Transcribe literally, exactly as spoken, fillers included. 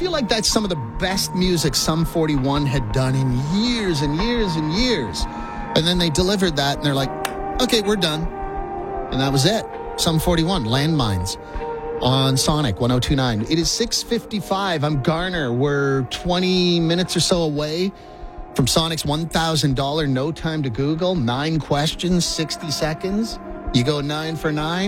feel like that's some of the best music Sum forty-one had done in years and years and years. And then they delivered that, and they're like, okay, we're done. And that was it. Sum forty-one, Landmines, on Sonic one oh two point nine. It is six fifty-five. I'm Garner. We're twenty minutes or so away from Sonic's one thousand dollars No Time to Google. Nine questions, sixty seconds. You go nine for nine.